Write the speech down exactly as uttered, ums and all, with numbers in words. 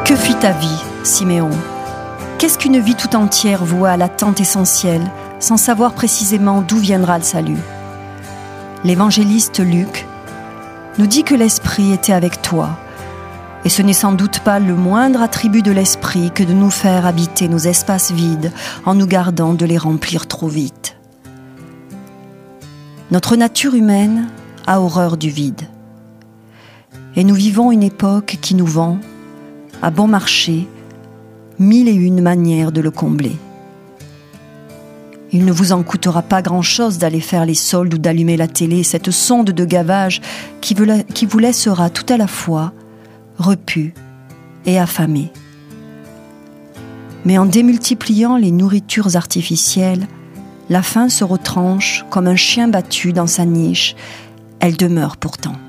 Que fut ta vie, Siméon ? Qu'est-ce qu'une vie tout entière vouée à l'attente essentielle, sans savoir précisément d'où viendra le salut ? L'évangéliste Luc nous dit que l'Esprit était avec toi, et ce n'est sans doute pas le moindre attribut de l'Esprit que de nous faire habiter nos espaces vides en nous gardant de les remplir trop vite. Notre nature humaine a horreur du vide, et nous vivons une époque qui nous vend, à bon marché, mille et une manières de le combler. Il ne vous en coûtera pas grand-chose d'aller faire les soldes ou d'allumer la télé, cette sonde de gavage qui vous laissera tout à la fois repu et affamé. Mais en démultipliant les nourritures artificielles, la faim se retranche comme un chien battu dans sa niche. Elle demeure pourtant.